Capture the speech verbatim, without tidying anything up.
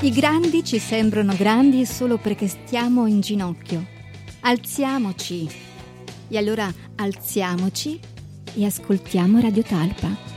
I grandi ci sembrano grandi solo perché stiamo in ginocchio. Alziamoci. E allora alziamoci e ascoltiamo Radio Talpa.